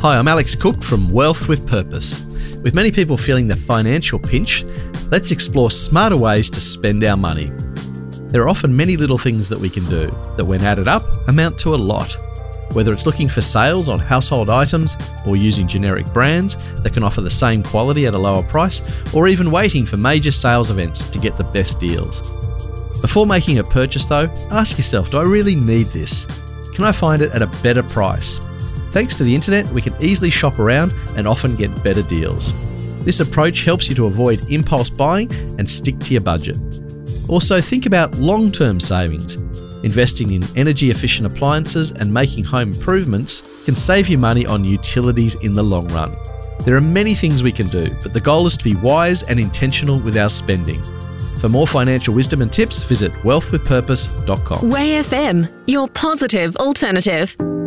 Hi, I'm Alex Cook from Wealth with Purpose. With many people feeling the financial pinch, let's explore smarter ways to spend our money. There are often many little things that we can do that, when added up, amount to a lot. Whether it's looking for sales on household items or using generic brands that can offer the same quality at a lower price, or even waiting for major sales events to get the best deals. Before making a purchase though, ask yourself, do I really need this? Can I find it at a better price? Thanks to the internet, we can easily shop around and often get better deals. This approach helps you to avoid impulse buying and stick to your budget. Also, think about long-term savings. Investing in energy-efficient appliances and making home improvements can save you money on utilities in the long run. There are many things we can do, but the goal is to be wise and intentional with our spending. For more financial wisdom and tips, visit wealthwithpurpose.com. Way FM, your positive alternative.